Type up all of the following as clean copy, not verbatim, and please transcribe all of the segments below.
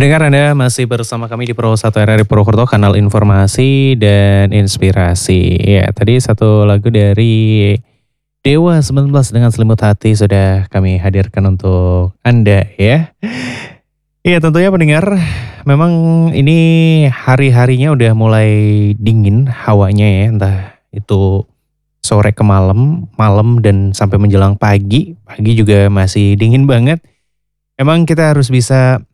Pendengar Anda masih bersama kami di Pro 1 RRI Purwokerto, kanal informasi dan inspirasi. Ya, tadi satu lagu dari Dewa 19 dengan Selimut Hati sudah kami hadirkan untuk Anda ya. Iya tentunya pendengar, memang ini hari-harinya udah mulai dingin hawanya ya, entah itu sore ke malam, malam dan sampai menjelang pagi. Pagi juga masih dingin banget. Emang kita harus bisa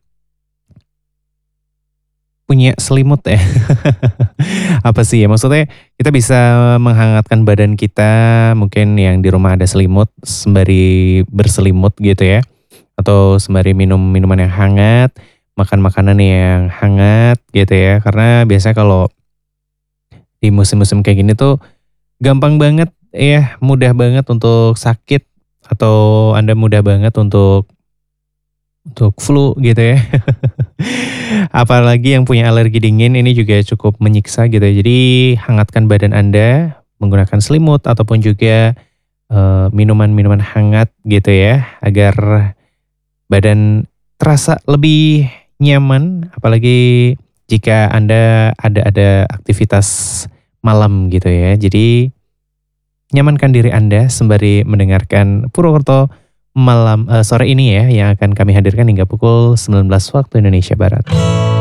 punya selimut ya. Apa sih ya, maksudnya kita bisa menghangatkan badan kita, mungkin yang di rumah ada selimut, sembari berselimut gitu ya. Atau sembari minum minuman yang hangat, makan makanan yang hangat gitu ya. Karena biasanya kalau di musim-musim kayak gini tuh gampang banget ya, mudah banget untuk sakit atau Anda mudah banget untuk flu gitu ya. Apalagi yang punya alergi dingin ini juga cukup menyiksa gitu ya. Jadi hangatkan badan Anda menggunakan selimut ataupun juga minuman-minuman hangat gitu ya, agar badan terasa lebih nyaman, apalagi jika Anda ada aktivitas malam gitu ya. Jadi nyamankan diri Anda sembari mendengarkan Purwokerto sore ini ya, yang akan kami hadirkan hingga pukul 19 waktu Indonesia Barat.